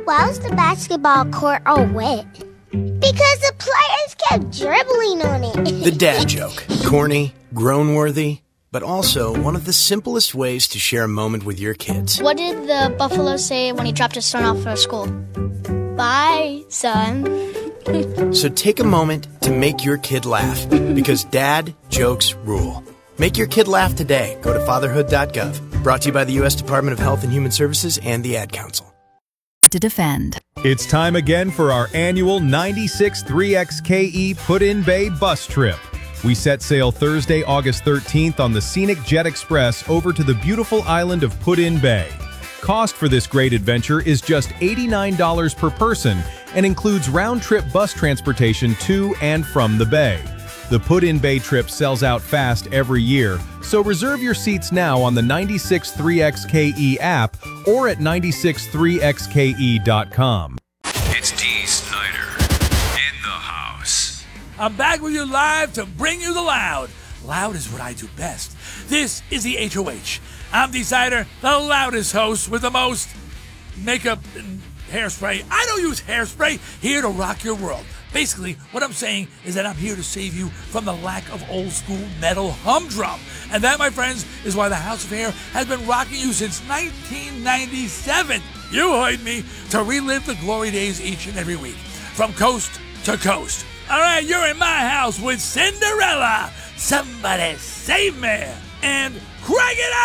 Why was the basketball court all wet? Because the players kept dribbling on it. The dad joke. Corny, groan-worthy, but also one of the simplest ways to share a moment with your kids. What did the buffalo say when he dropped his son off for school? Bye, son. So take a moment to make your kid laugh, because dad jokes rule. Make your kid laugh today. Go to fatherhood.gov. Brought to you by the U.S. Department of Health and Human Services and the Ad Council. To defend. It's time again for our annual 96 3XKE Put-in-Bay bus trip. We set sail Thursday, August 13th on the scenic Jet Express over to the beautiful island of Put-in-Bay. Cost for this great adventure is just $89 per person and includes round-trip bus transportation to and from the bay. The Put-in-Bay trip sells out fast every year, so reserve your seats now on the 96 3XKE app or at 963xke.com. It's Dee Snider in the house. I'm back with you live to bring you the loud. Loud is what I do best. This is the HOH. I'm Dee Snider, the loudest host with the most makeup and hairspray. I don't use hairspray, here to rock your world. Basically, what I'm saying is that I'm here to save you from the lack of old school metal humdrum. And that, my friends, is why the House of Hair has been rocking you since 1997. You heard me, to relive the glory days each and every week, from coast to coast. All right, you're in my house with Cinderella. Somebody save me and crank it